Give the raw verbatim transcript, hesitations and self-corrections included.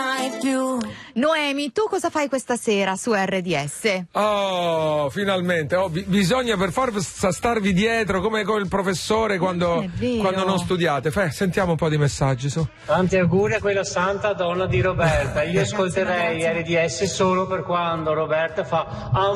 mai più. Noemi, tu cosa fai questa sera su R D S? Oh, finalmente. Oh, bi- bisogna per forza starvi dietro come con il professore quando, quando non studiate. Fai, sentiamo un po' di messaggi su. Tanti auguri a quella santa donna di Roberta. Io ascolterei R D S solo per quando Roberta fa